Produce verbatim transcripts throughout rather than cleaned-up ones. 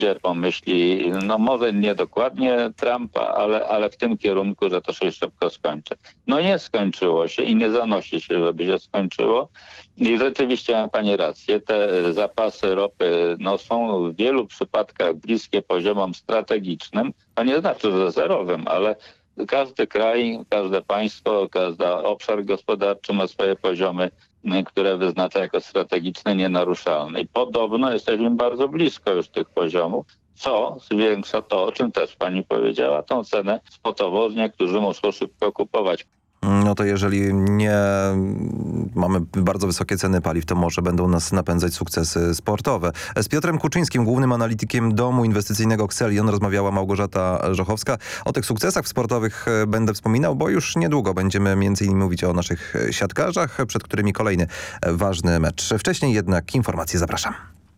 pomyśli, no może nie dokładnie Trumpa, ale, ale w tym kierunku, że to się szybko skończy. No nie skończyło się i nie zanosi się, żeby się skończyło. I rzeczywiście ma pani rację, te zapasy ropy no, są w wielu przypadkach bliskie poziomom strategicznym, to nie znaczy, że zerowym, ale każdy kraj, każde państwo, każdy obszar gospodarczy ma swoje poziomy, które wyznacza jako strategiczne, nienaruszalne. I podobno jesteśmy bardzo blisko już tych poziomów, co zwiększa to, o czym też pani powiedziała, tą cenę spotową, niektórzy muszą szybko kupować. No to jeżeli nie mamy bardzo wysokie ceny paliw, to może będą nas napędzać sukcesy sportowe. Z Piotrem Kuczyńskim, głównym analitykiem domu inwestycyjnego Xelion, rozmawiała Małgorzata Żochowska. O tych sukcesach sportowych będę wspominał, bo już niedługo będziemy między innymi mówić o naszych siatkarzach, przed którymi kolejny ważny mecz. Wcześniej jednak informacje, zapraszam.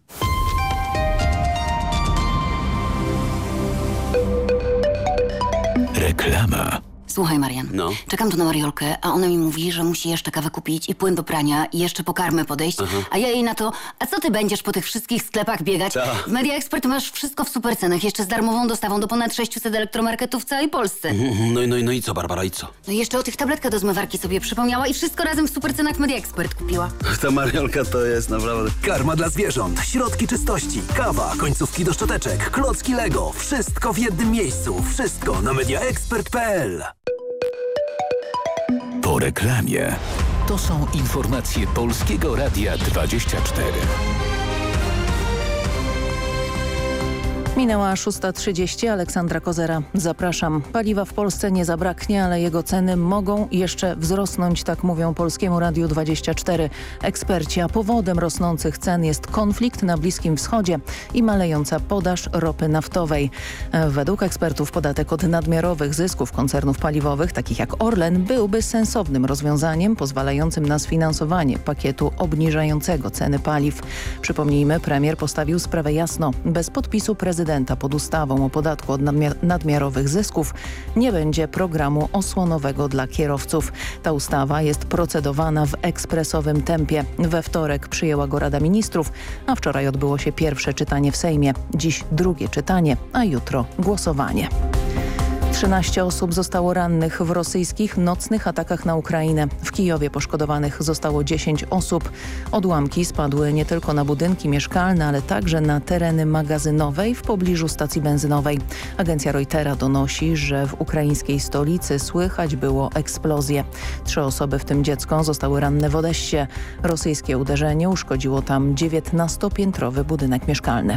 Reklama. Słuchaj, Marian, No. czekam tu na Mariolkę, a ona mi mówi, że musi jeszcze kawę kupić i płyn do prania i jeszcze po karmę podejść, Aha. a ja jej na to, a co ty będziesz po tych wszystkich sklepach biegać? Ta. W Media Expert masz wszystko w supercenach, jeszcze z darmową dostawą do ponad sześciuset elektromarketów w całej Polsce. No i, no, i, no i co, Barbara, i co? No i jeszcze o tych tabletkach do zmywarki sobie przypomniała i wszystko razem w supercenach w Media Expert kupiła. Ta Mariolka to jest naprawdę... Karma dla zwierząt, środki czystości, kawa, końcówki do szczoteczek, klocki Lego. Wszystko w jednym miejscu. Wszystko na media expert kropka p l. Po reklamie. To są informacje Polskiego Radia dwadzieścia cztery. Minęła szósta trzydzieści, Aleksandra Kozera. Zapraszam. Paliwa w Polsce nie zabraknie, ale jego ceny mogą jeszcze wzrosnąć, tak mówią Polskiemu Radiu dwadzieścia cztery eksperci. A powodem rosnących cen jest konflikt na Bliskim Wschodzie i malejąca podaż ropy naftowej. Według ekspertów podatek od nadmiarowych zysków koncernów paliwowych, takich jak Orlen, byłby sensownym rozwiązaniem pozwalającym na sfinansowanie pakietu obniżającego ceny paliw. Przypomnijmy, premier postawił sprawę jasno. Bez podpisu prezydenta pod ustawą o podatku od nadmiar nadmiarowych zysków nie będzie programu osłonowego dla kierowców. Ta ustawa jest procedowana w ekspresowym tempie. We wtorek przyjęła go Rada Ministrów, a wczoraj odbyło się pierwsze czytanie w Sejmie. Dziś drugie czytanie, a jutro głosowanie. trzynaście osób zostało rannych w rosyjskich nocnych atakach na Ukrainę. W Kijowie poszkodowanych zostało dziesięć osób. Odłamki spadły nie tylko na budynki mieszkalne, ale także na tereny magazynowej w pobliżu stacji benzynowej. Agencja Reutera donosi, że w ukraińskiej stolicy słychać było eksplozje. Trzy osoby, w tym dziecko, zostały ranne w Odessie. Rosyjskie uderzenie uszkodziło tam dziewiętnastopiętrowy budynek mieszkalny.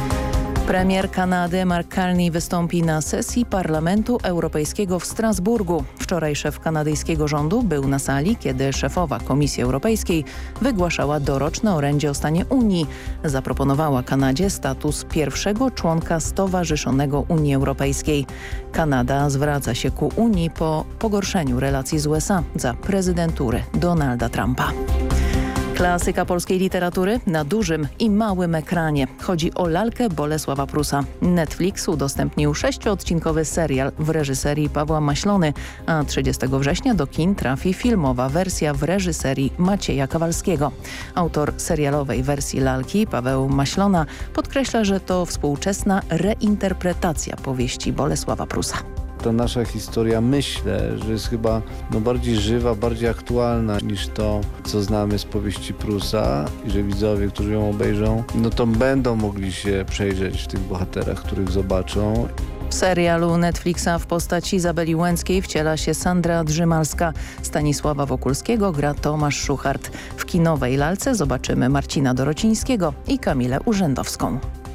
Premier Kanady Mark Carney wystąpi na sesji Parlamentu Europejskiego w Strasburgu. Wczoraj szef kanadyjskiego rządu był na sali, kiedy szefowa Komisji Europejskiej wygłaszała doroczne orędzie o stanie Unii. Zaproponowała Kanadzie status pierwszego członka Stowarzyszonego Unii Europejskiej. Kanada zwraca się ku Unii po pogorszeniu relacji z U S A za prezydentury Donalda Trumpa. Klasyka polskiej literatury na dużym i małym ekranie. Chodzi o lalkę Bolesława Prusa. Netflix udostępnił sześcioodcinkowy serial w reżyserii Pawła Maślony, a trzydziestego września do kin trafi filmowa wersja w reżyserii Macieja Kawalskiego. Autor serialowej wersji lalki, Paweł Maślona, podkreśla, że to współczesna reinterpretacja powieści Bolesława Prusa. Ta nasza historia, myślę, że jest chyba no, bardziej żywa, bardziej aktualna niż to, co znamy z powieści Prusa i że widzowie, którzy ją obejrzą, no to będą mogli się przejrzeć w tych bohaterach, których zobaczą. W serialu Netflixa w postaci Izabeli Łęckiej wciela się Sandra Drzymalska. Stanisława Wokulskiego gra Tomasz Szuchart. W kinowej lalce zobaczymy Marcina Dorocińskiego i Kamilę Urzędowską.